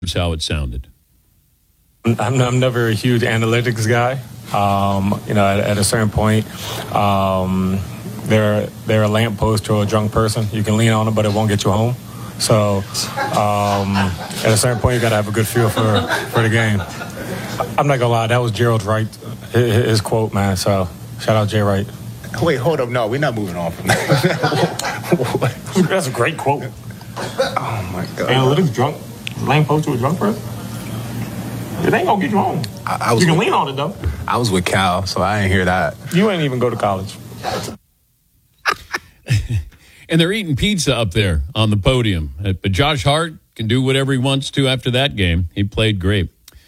Here's how it sounded. I'm never a huge analytics guy. At a certain point, they're a lamppost or a drunk person. You can lean on them, but it won't get you home. So at a certain point, you got to have a good feel for the game. I'm not going to lie, that was Gerald Wright, his quote, man. So shout out Jay Wright. Wait, hold up. No, we're not moving on from that. That's a great quote. Oh, my God. Analytics drunk, lamppost to a drunk person? It ain't going to get you home. You can lean on it, though. I was with Cal, so I ain't hear that. You ain't even go to college. And they're eating pizza up there on the podium. But Josh Hart can do whatever he wants to after that game. He played great.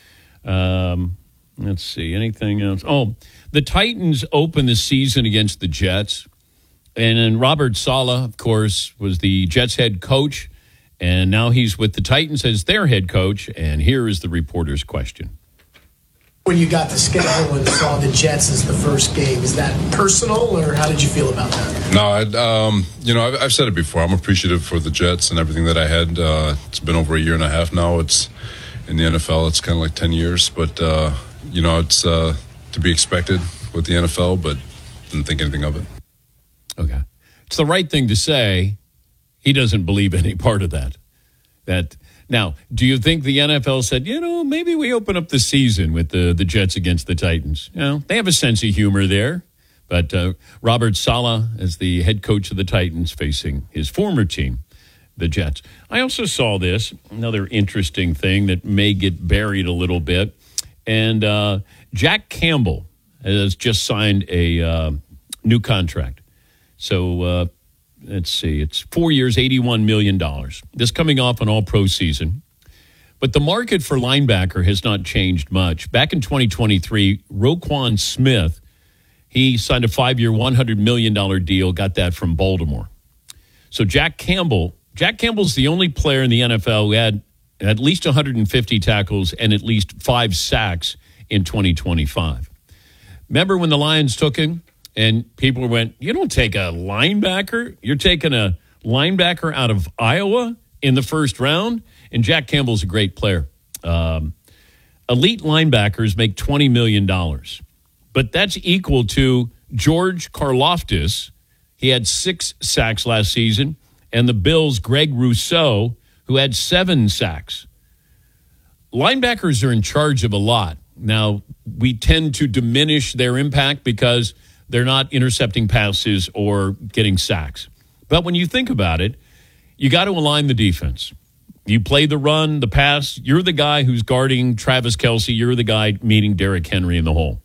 Let's see. Anything else? Oh, the Titans opened the season against the Jets. And then Robert Saleh, of course, was the Jets head coach. And now he's with the Titans as their head coach. And here is the reporter's question. When you got the schedule and saw the Jets as the first game, is that personal, or how did you feel about that? No, I've said it before. I'm appreciative for the Jets and everything that I had. It's been over a year and a half now. It's in the NFL. It's kind of like 10 years, but it's to be expected with the NFL, but didn't think anything of it. Okay, it's the right thing to say. He doesn't believe any part of that. Now, do you think the NFL said, maybe we open up the season with the Jets against the Titans? They have a sense of humor there. But Robert Saleh as the head coach of the Titans facing his former team, the Jets. I also saw this, another interesting thing that may get buried a little bit. And Jack Campbell has just signed a new contract. So let's see, it's 4 years, $81 million. This coming off an all-pro season. But the market for linebacker has not changed much. Back in 2023, Roquan Smith, he signed a 5-year, $100 million deal, got that from Baltimore. So Jack Campbell's the only player in the NFL who had at least 150 tackles and at least 5 sacks in 2025. Remember when the Lions took him? And people went, you don't take a linebacker? You're taking a linebacker out of Iowa in the first round? And Jack Campbell's a great player. Elite linebackers make $20 million. But that's equal to George Karlaftis. He had 6 sacks last season. And the Bills' Greg Rousseau, who had 7 sacks. Linebackers are in charge of a lot. Now, we tend to diminish their impact because they're not intercepting passes or getting sacks. But when you think about it, you got to align the defense. You play the run, the pass. You're the guy who's guarding Travis Kelce. You're the guy meeting Derrick Henry in the hole.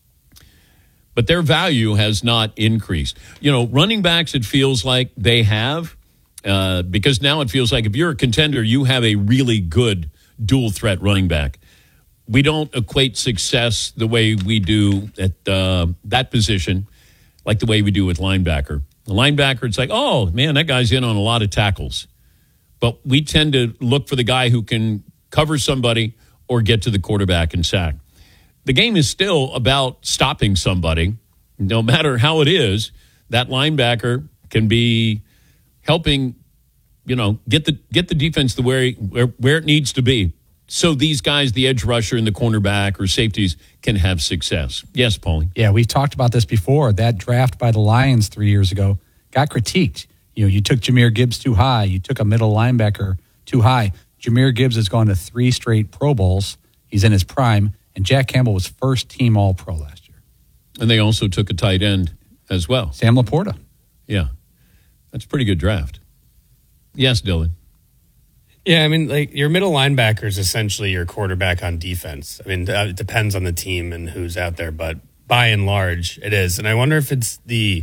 But their value has not increased. Running backs, it feels like they have, because now it feels like if you're a contender, you have a really good dual threat running back. We don't equate success the way we do at that position, like the way we do with linebacker. The linebacker, it's like, oh, man, that guy's in on a lot of tackles. But we tend to look for the guy who can cover somebody or get to the quarterback and sack. The game is still about stopping somebody. No matter how it is, that linebacker can be helping, get the defense where it needs to be. So these guys, the edge rusher and the cornerback or safeties, can have success. Yes, Paulie? Yeah, we've talked about this before. That draft by the Lions 3 years ago got critiqued. You took Jahmyr Gibbs too high. You took a middle linebacker too high. Jahmyr Gibbs has gone to 3 straight Pro Bowls. He's in his prime. And Jack Campbell was first team All-Pro last year. And they also took a tight end as well. Sam Laporta. Yeah. That's a pretty good draft. Yes, Dylan? Yeah, your middle linebacker is essentially your quarterback on defense. It depends on the team and who's out there, but by and large, it is. And I wonder if it's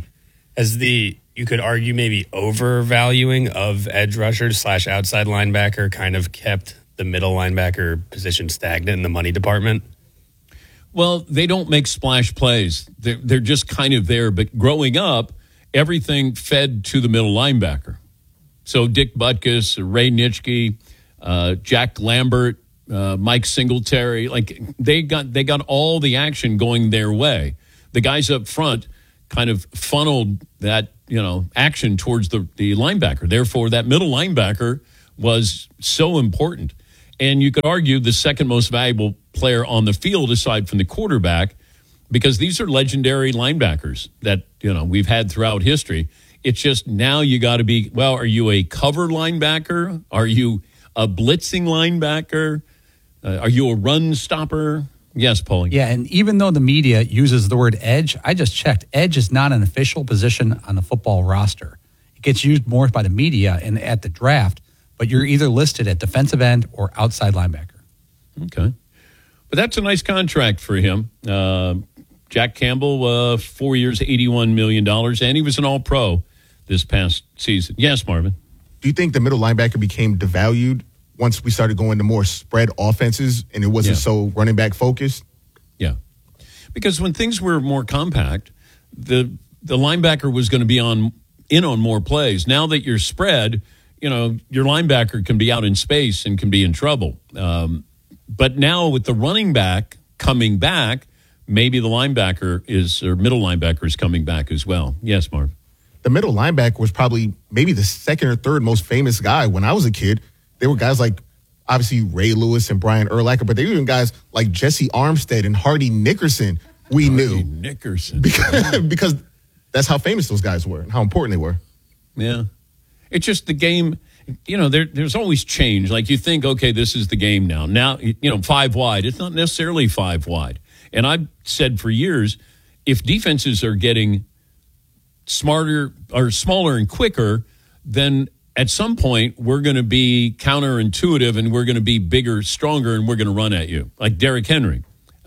you could argue maybe overvaluing of edge rushers / outside linebacker kind of kept the middle linebacker position stagnant in the money department. Well, they don't make splash plays. They're just kind of there. But growing up, everything fed to the middle linebacker. So Dick Butkus, Ray Nitschke, Jack Lambert, Mike Singletary, they got all the action going their way. The guys up front kind of funneled that action towards the linebacker. Therefore, that middle linebacker was so important. and you could argue the second most valuable player on the field aside from the quarterback, because these are legendary linebackers that, we've had throughout history. It's just now you got to be, well, are you a cover linebacker? Are you a blitzing linebacker? Are you a run stopper? Yes, Paulie. Yeah, and even though the media uses the word edge, I just checked. Edge is not an official position on the football roster. It gets used more by the media and at the draft, but you're either listed at defensive end or outside linebacker. Okay. But that's a nice contract for him. Jack Campbell, 4 years, $81 million, and he was an all-pro this past season. Yes, Marvin. Do you think the middle linebacker became devalued once we started going to more spread offenses and it wasn't so running back focused? Yeah. Because when things were more compact, the linebacker was going to be in on more plays. Now that you're spread, your linebacker can be out in space and can be in trouble. But now with the running back coming back, maybe the middle linebacker is coming back as well. Yes, Marv. The middle linebacker was probably maybe the second or third most famous guy when I was a kid. There were guys like, obviously, Ray Lewis and Brian Urlacher, but there were even guys like Jesse Armstead and Hardy Nickerson knew. Nickerson. Because that's how famous those guys were and how important they were. Yeah. It's just the game, there's always change. Like you think, okay, this is the game now. Now, 5 wide. It's not necessarily 5 wide. And I've said for years, if defenses are getting smarter or smaller and quicker, then at some point we're going to be counterintuitive and we're going to be bigger, stronger, and we're going to run at you. Like Derrick Henry.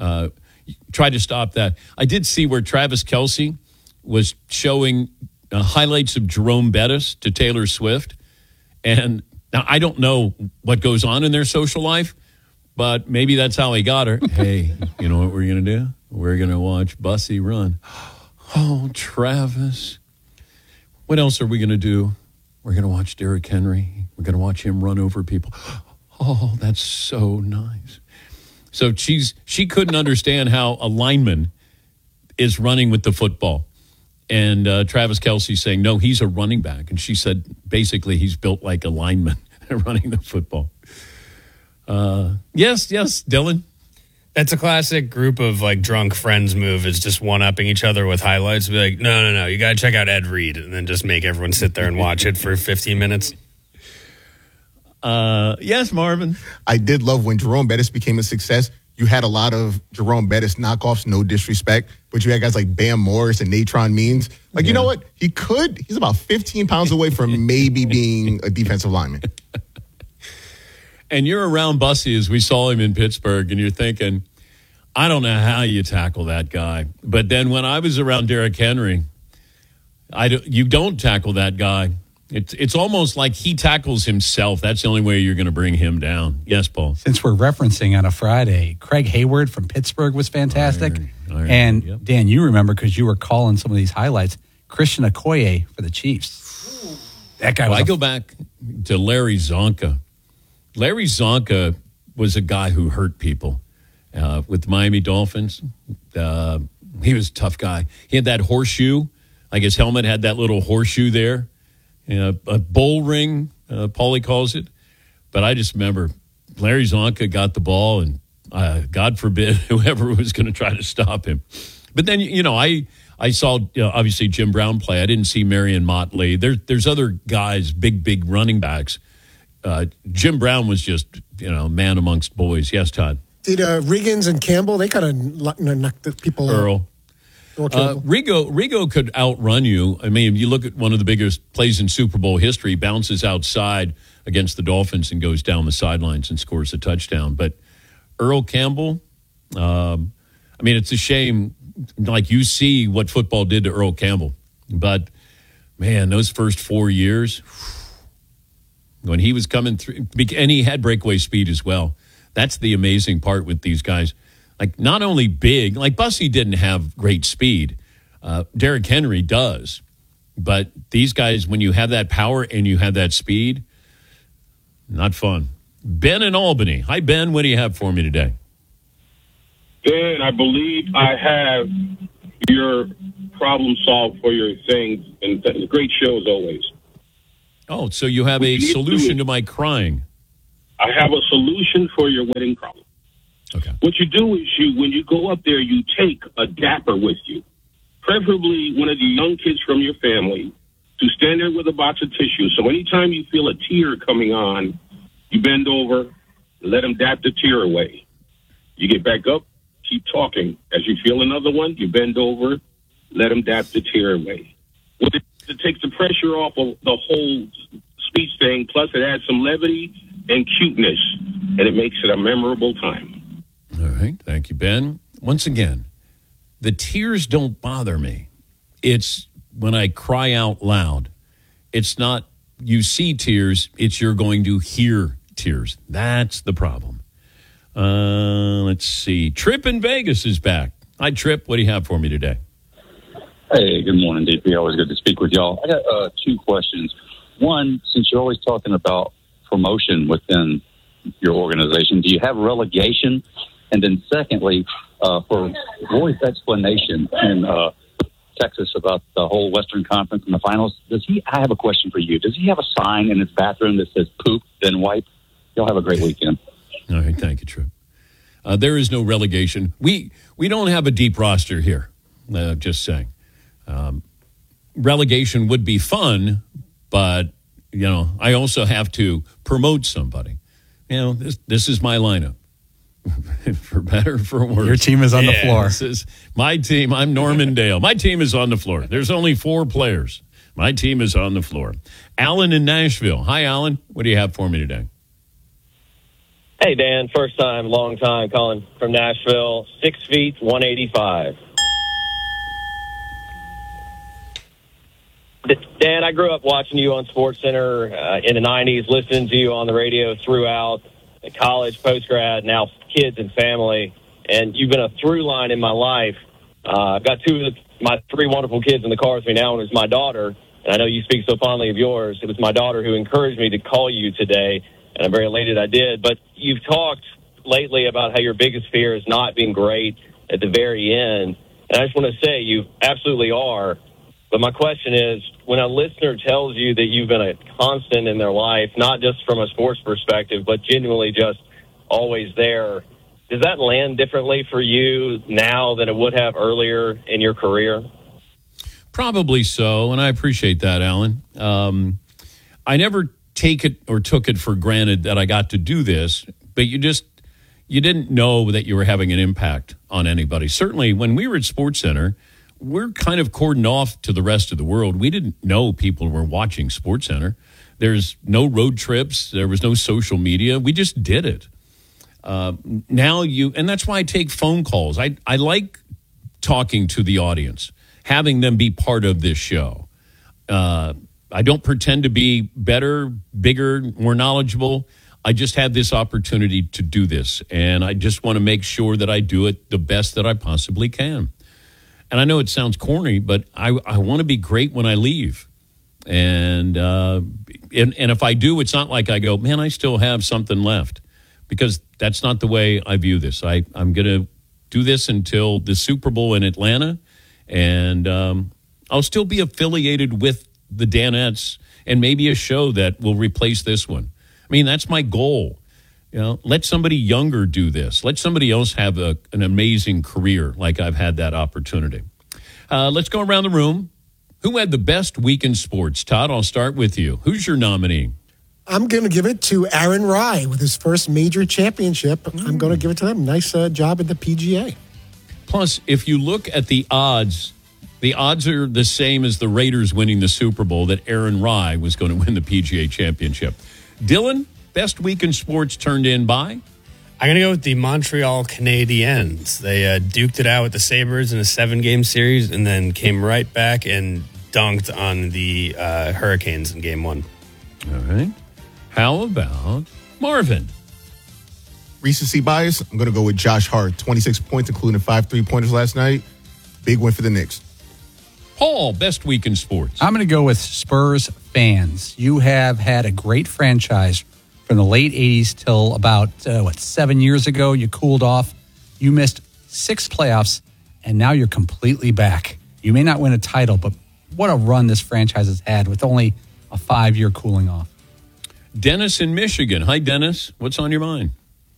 Try to stop that. I did see where Travis Kelce was showing highlights of Jerome Bettis to Taylor Swift. And now I don't know what goes on in their social life, but maybe that's how he got her. Hey, you know what we're going to do? We're going to watch Bussy run. Oh, Travis. What else are we going to do? We're going to watch Derrick Henry. We're going to watch him run over people. Oh, that's so nice. So she couldn't understand how a lineman is running with the football. And Travis Kelce saying, no, he's a running back. And she said, basically, he's built like a lineman running the football. Yes, Dylan. That's a classic group of drunk friends move, is just one-upping each other with highlights. Be like, no, you got to check out Ed Reed, and then just make everyone sit there and watch it for 15 minutes. Yes, Marvin. I did love when Jerome Bettis became a success. You had a lot of Jerome Bettis knockoffs, no disrespect, but you had guys like Bam Morris and Natron Means. You know what? He's about 15 pounds away from maybe being a defensive lineman. And you're around Bussy as we saw him in Pittsburgh, and you're thinking, I don't know how you tackle that guy. But then when I was around Derrick Henry, you don't tackle that guy. It's almost like he tackles himself. That's the only way you're going to bring him down. Yes, Paul. Since we're referencing on a Friday, Craig Hayward from Pittsburgh was fantastic. And Dan, you remember because you were calling some of these highlights, Christian Okoye for the Chiefs. That guy I go back to Larry Zonka. Larry Zonka was a guy who hurt people with the Miami Dolphins. He was a tough guy. He had that horseshoe. Like his helmet had that little horseshoe there. A bull ring, Paulie calls it. But I just remember Larry Zonka got the ball, and God forbid whoever was going to try to stop him. But then, I saw obviously Jim Brown play. I didn't see Marion Motley. There's other guys, big running backs. Jim Brown was just, man amongst boys. Yes, Todd. Did Riggins and Campbell, they kind of knocked the people Earl. Rigo could outrun you. I mean, if you look at one of the biggest plays in Super Bowl history, bounces outside against the Dolphins and goes down the sidelines and scores a touchdown. But Earl Campbell, it's a shame. Like, you see what football did to Earl Campbell. But, man, those first 4 years, when he was coming through, and he had breakaway speed as well. That's the amazing part with these guys. Like, not only big, like Bussy didn't have great speed. Derrick Henry does. But these guys, when you have that power and you have that speed, not fun. Ben in Albany. Hi, Ben. What do you have for me today? Dan, I believe I have your problem solved for your things, and great show as always. Oh, so you have a solution to my crying. I have a solution for your wedding problem. Okay. What you do is when you go up there, you take a dapper with you, preferably one of the young kids from your family, to stand there with a box of tissue. So anytime you feel a tear coming on, you bend over, let them dap the tear away. You get back up, keep talking. As you feel another one, you bend over, let them dap the tear away. It takes the pressure off of the whole speech thing, plus it adds some levity and cuteness, and it makes it a memorable time. All right. Thank you, Ben. Once again, the tears don't bother me. It's when I cry out loud. It's not you see tears, it's you're going to hear tears. That's the problem. Let's see. Trip in Vegas is back. Hi, Trip. What do you have for me today? Hey, good morning, DP. Always good to speak with y'all. I got two questions. One, since you're always talking about promotion within your organization, do you have relegation? And then secondly, for Roy's explanation in Texas about the whole Western Conference and the finals, I have a question for you. Does he have a sign in his bathroom that says poop, then wipe? Y'all have a great weekend. All right. Thank you, Trip. There is no relegation. We don't have a deep roster here. Just saying. Relegation would be fun, but, I also have to promote somebody. This is my lineup. For better or for worse. Your team is on the floor. This is my team. I'm Norman Dale. My team is on the floor. There's only 4 players. My team is on the floor. Alan in Nashville. Hi, Alan. What do you have for me today? Hey, Dan. First time, long time calling from Nashville. 6 feet, 185. Dan, I grew up watching you on SportsCenter in the 90s, listening to you on the radio throughout college, post-grad, now kids and family, and you've been a through line in my life. I've got my 3 wonderful kids in the car with me now, and it's my daughter, and I know you speak so fondly of yours. It was my daughter who encouraged me to call you today, and I'm very elated I did. But you've talked lately about how your biggest fear is not being great at the very end, and I just want to say you absolutely are. But my question is, when a listener tells you that you've been a constant in their life, not just from a sports perspective, but genuinely just always there, does that land differently for you now than it would have earlier in your career? Probably so, and I appreciate that, Alan. I never took it for granted that I got to do this, but you didn't know that you were having an impact on anybody. Certainly, when we were at SportsCenter, we're kind of cordoned off to the rest of the world. We didn't know people were watching SportsCenter. There's no road trips. There was no social media. We just did it. And that's why I take phone calls. I like talking to the audience, having them be part of this show. I don't pretend to be better, bigger, more knowledgeable. I just have this opportunity to do this, and I just want to make sure that I do it the best that I possibly can. And I know it sounds corny, but I want to be great when I leave. And if I do, it's not like I go, man, I still have something left. Because that's not the way I view this. I'm going to do this until the Super Bowl in Atlanta. And I'll still be affiliated with the Danettes and maybe a show that will replace this one. I mean, that's my goal. Let somebody younger do this. Let somebody else have an amazing career like I've had that opportunity. Let's go around the room. Who had the best week in sports? Todd, I'll start with you. Who's your nominee? I'm going to give it to Aaron Rai with his first major championship. I'm going to give it to them. Nice job at the PGA. Plus, if you look at the odds are the same as the Raiders winning the Super Bowl, that Aaron Rai was going to win the PGA championship. Dylan, best week in sports turned in by? I'm going to go with the Montreal Canadiens. They duked it out with the Sabres in a 7-game series and then came right back and dunked on the Hurricanes in Game 1. All right. How about Marvin? Recency bias, I'm going to go with Josh Hart. 26 points, including 5 3-pointers last night. Big win for the Knicks. Paul, best week in sports. I'm going to go with Spurs fans. You have had a great franchise from the late 80s till about, 7 years ago. You cooled off. You missed 6 playoffs, and now you're completely back. You may not win a title, but what a run this franchise has had with only a 5-year cooling off. Dennis in Michigan. Hi, Dennis. What's on your mind?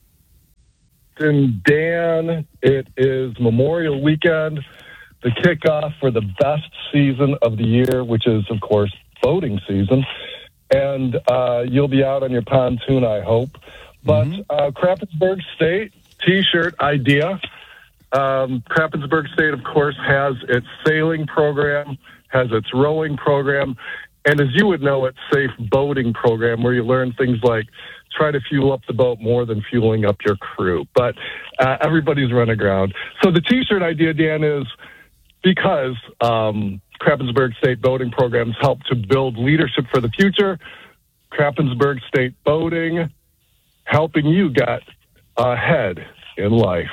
And Dan, it is Memorial Weekend, the kickoff for the best season of the year, which is, of course, boating season. And you'll be out on your pontoon, I hope. But Krappensburg State T-shirt idea. Krappensburg State, of course, has its sailing program, has its rowing program, and as you would know, its safe boating program where you learn things like try to fuel up the boat more than fueling up your crew. But everybody's run aground. So the T-shirt idea, Dan, is because Krappensburg State boating programs help to build leadership for the future. Krappensburg State boating helping you get ahead in life.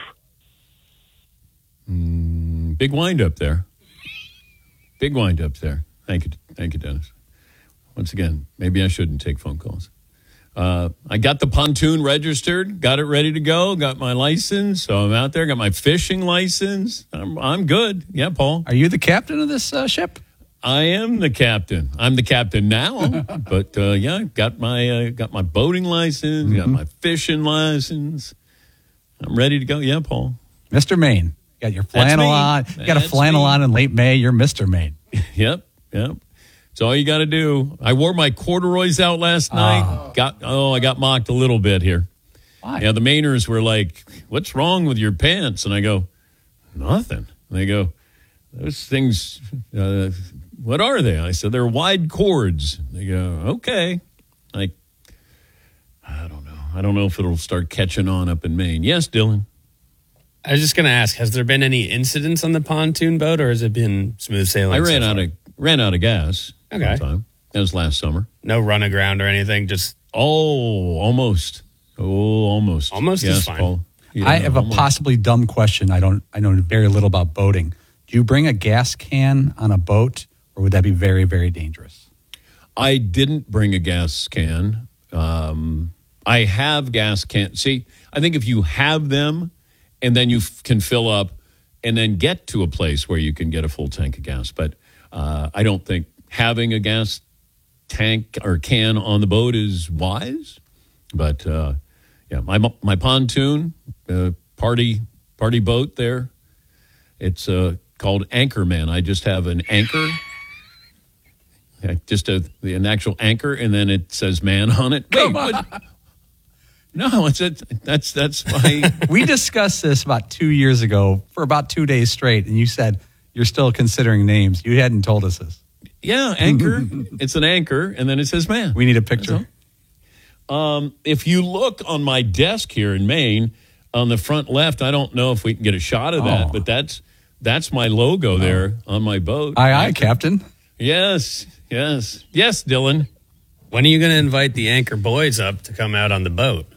Big wind up there. Big wind up there. Thank you, Dennis. Once again, maybe I shouldn't take phone calls. I got the pontoon registered, got it ready to go, got my license, so I'm out there, got my fishing license. I'm good. Yeah, Paul. Are you the captain of this ship? I am the captain. I'm the captain now, but yeah, got my boating license, got my fishing license. I'm ready to go. Yeah, Paul. Mr. Maine. You got your flannel on. You got a flannel on in late May. You're Mr. Maine. Yep. It's all you got to do. I wore my corduroys out last night. I got mocked a little bit here. Why? Yeah, the Mainers were like, "What's wrong with your pants?" And I go, "Nothing." And they go, "Those things, what are they?" I said, "They're wide cords." They go, "Okay." I don't know. I don't know if it'll start catching on up in Maine. Yes, Dylan. I was just going to ask, has there been any incidents on the pontoon boat, or has it been smooth sailing? I ran out of gas. Okay. Time. That was last summer. No run aground or anything, just... almost. Almost. Almost yes, is fine. Paul. Yeah, I have almost. a possibly dumb question. I know very little about boating. Do you bring a gas can on a boat, or would that be very, very dangerous? I didn't bring a gas can. I have gas cans. See, I think if you have them and then you can fill up and then get to a place where you can get a full tank of gas. But I don't think having a gas tank or can on the boat is wise. But yeah, my pontoon party boat there, it's called Anchorman. I just have an anchor, just an actual anchor, and then it says man on it. Wait, what? No, that's my. We discussed this about 2 years ago for about 2 days straight, and you said you're still considering names. You hadn't told us this. Yeah, anchor. It's an anchor, and then it says man. We need a picture. If you look on my desk here in Maine, on the front left, I don't know if we can get a shot of that, but that's my logo there on my boat. Aye, Captain. Yes, Dylan. When are you going to invite the Anchor boys up to come out on the boat?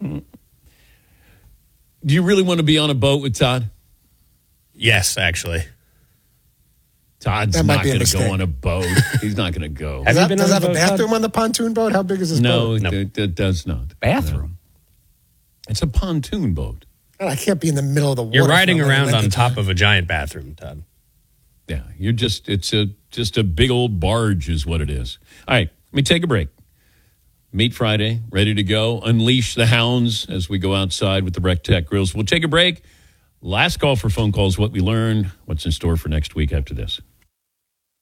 Do you really want to be on a boat with Todd? Yes, actually. Todd's That might not be a going to go mistake. on a boat. He's not going to go. Does it have a bathroom on the pontoon boat? How big is this boat? No, it does not. Bathroom? It's a pontoon boat. God, I can't be in the middle of the water. You're riding for a around length on of top time. of a giant bathroom, Todd. Yeah, it's a big old barge is what it is. All right, let me take a break. Meat Friday, ready to go. Unleash the hounds as we go outside with the Rec Tech Grills. We'll take a break. Last call for phone calls, what we learned, what's in store for next week after this.